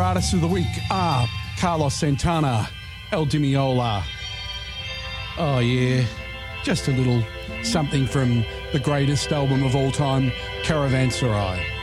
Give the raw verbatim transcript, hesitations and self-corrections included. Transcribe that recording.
artists of the week are Carlos Santana, El Dimiola. Oh, yeah, just a little something from the greatest album of all time, Caravanserai.